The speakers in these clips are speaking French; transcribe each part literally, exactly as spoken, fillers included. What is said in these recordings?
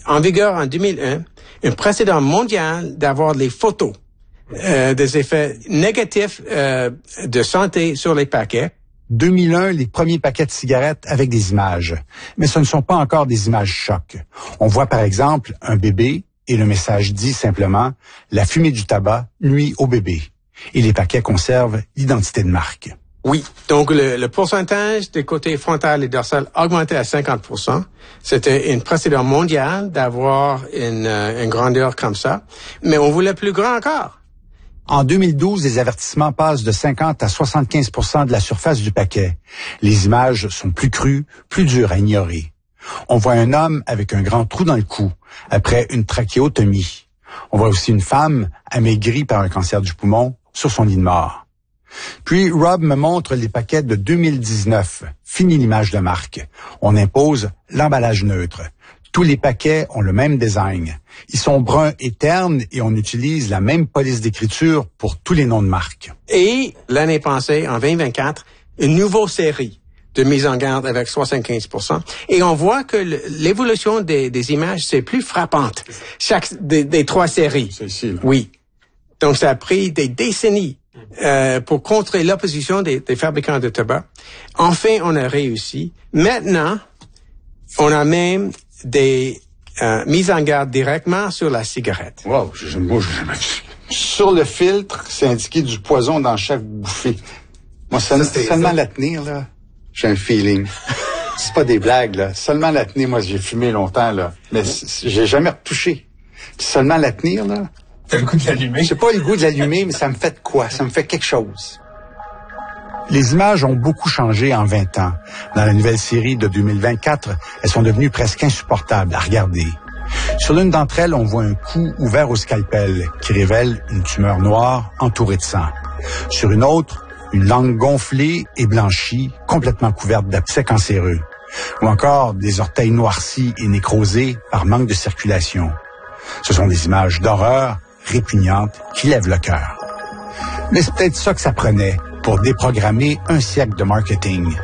en vigueur en deux mille un, un précédent mondial d'avoir les photos euh, des effets négatifs euh, de santé sur les paquets. deux mille un, les premiers paquets de cigarettes avec des images. Mais ce ne sont pas encore des images choc. On voit par exemple un bébé et le message dit simplement « La fumée du tabac nuit au bébé ». Et les paquets conservent l'identité de marque. Oui, donc le, le pourcentage des côtés frontal et dorsal augmentait à cinquante pour cent. C'était une précédent mondial d'avoir une, euh, une grandeur comme ça. Mais on voulait plus grand encore. En deux mille douze, les avertissements passent de cinquante à soixante-quinze pour cent de la surface du paquet. Les images sont plus crues, plus dures à ignorer. On voit un homme avec un grand trou dans le cou, après une trachéotomie. On voit aussi une femme amaigrie par un cancer du poumon sur son lit de mort. Puis Rob me montre les paquets de deux mille dix-neuf. Fini l'image de marque. On impose l'emballage neutre. Tous les paquets ont le même design. Ils sont bruns et ternes et on utilise la même police d'écriture pour tous les noms de marque. Et l'année passée, en vingt vingt-quatre, une nouvelle série de mise en garde avec soixante-quinze pour cent. Et on voit que le, l'évolution des, des images, c'est plus frappante. Chaque des, des trois séries. C'est ici, là. Oui. Donc, ça a pris des décennies euh, pour contrer l'opposition des, des fabricants de tabac. Enfin, on a réussi. Maintenant, on a même des euh, mises en garde directement sur la cigarette. Wow, je, moi, je, sur le filtre, c'est indiqué du poison dans chaque bouffée. Moi, ça, ça, seulement la tenir, là, j'ai un feeling. C'est pas des blagues, là. Seulement la tenir, moi, j'ai fumé longtemps, là. Mais j'ai jamais retouché. Puis seulement la tenir, là. T'as le goût de l'allumer? J'ai pas le goût de l'allumer, mais ça me fait de quoi? Ça me fait quelque chose. Les images ont beaucoup changé en vingt ans. Dans la nouvelle série de deux mille vingt-quatre, elles sont devenues presque insupportables à regarder. Sur l'une d'entre elles, on voit un coup ouvert au scalpel qui révèle une tumeur noire entourée de sang. Sur une autre, une langue gonflée et blanchie, complètement couverte d'abcès cancéreux. Ou encore des orteils noircis et nécrosés par manque de circulation. Ce sont des images d'horreur répugnantes qui lèvent le cœur. Mais c'est peut-être ça que ça prenait pour déprogrammer un siècle de marketing.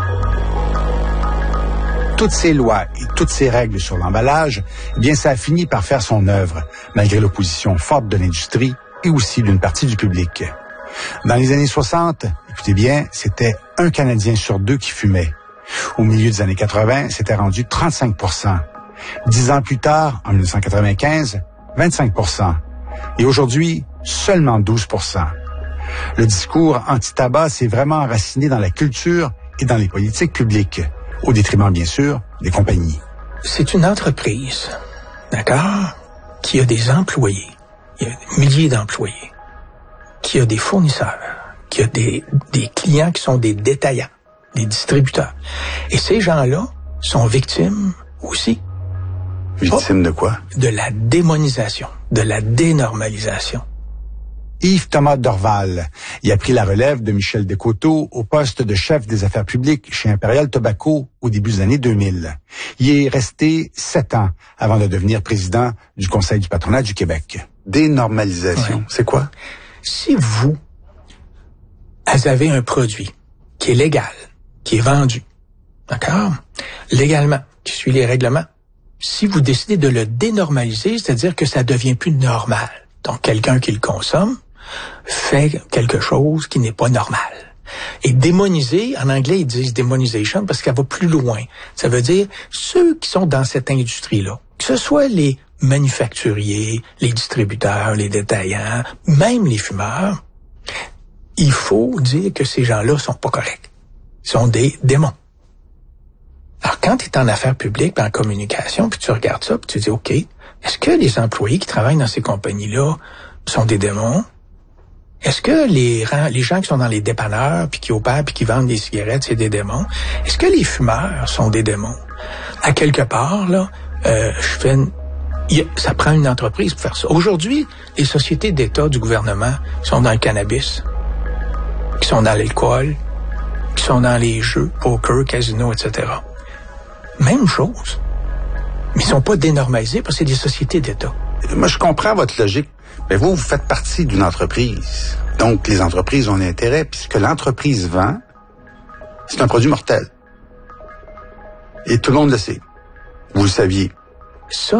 Toutes ces lois et toutes ces règles sur l'emballage, eh bien, ça a fini par faire son œuvre, malgré l'opposition forte de l'industrie et aussi d'une partie du public. Dans les années soixante, écoutez bien, c'était un Canadien sur deux qui fumait. Au milieu des années quatre-vingts, c'était rendu trente-cinq pour cent. Dix ans plus tard, en dix-neuf cent quatre-vingt-quinze, vingt-cinq pour cent. Et aujourd'hui, seulement douze pour cent. Le discours anti-tabac s'est vraiment enraciné dans la culture et dans les politiques publiques, au détriment, bien sûr, des compagnies. C'est une entreprise, d'accord, qui a des employés, il y a des milliers d'employés, qui a des fournisseurs, qui a des, des clients qui sont des détaillants, des distributeurs. Et ces gens-là sont victimes aussi. Victimes de quoi? De la démonisation, de la dénormalisation. Yves Thomas Dorval. Il a pris la relève de Michel Descoteaux au poste de chef des affaires publiques chez Imperial Tobacco au début des années deux mille. Il est resté sept ans avant de devenir président du Conseil du patronat du Québec. Dénormalisation, ouais. C'est quoi? Si vous avez un produit qui est légal, qui est vendu, d'accord, légalement, qui suit les règlements, si vous décidez de le dénormaliser, c'est-à-dire que ça devient plus normal. Donc, quelqu'un qui le consomme fait quelque chose qui n'est pas normal. Et démoniser, en anglais, ils disent demonization parce qu'elle va plus loin. Ça veut dire ceux qui sont dans cette industrie-là, que ce soit les manufacturiers, les distributeurs, les détaillants, même les fumeurs, il faut dire que ces gens-là sont pas corrects. Ils sont des démons. Alors, quand tu es en affaires publiques, en communication, puis tu regardes ça, puis tu dis, OK, est-ce que les employés qui travaillent dans ces compagnies-là sont des démons? Est-ce que les, les gens qui sont dans les dépanneurs, puis qui opèrent, puis qui vendent des cigarettes, c'est des démons? Est-ce que les fumeurs sont des démons? À quelque part, là, euh, je fais une, y a, ça prend une entreprise pour faire ça. Aujourd'hui, les sociétés d'État du gouvernement sont dans le cannabis, qui sont dans l'alcool, qui sont dans les jeux, poker, casino, et cetera. Même chose. Mais ils sont pas dénormalisés parce que c'est des sociétés d'État. Moi, je comprends votre logique. Mais vous, vous faites partie d'une entreprise. Donc, les entreprises ont intérêt. Puis ce que l'entreprise vend, c'est un produit mortel. Et tout le monde le sait. Vous le saviez. Ça,